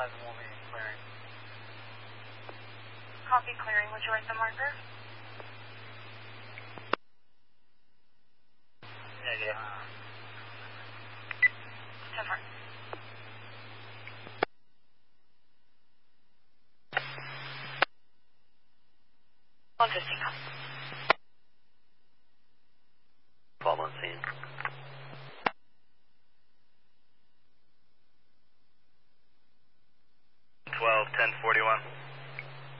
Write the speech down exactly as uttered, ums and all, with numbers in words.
eleven will be clearing. Copy clearing. Would you like the marker? Negative. ten four. one fifteen. twelve on scene. twelve, ten forty-one.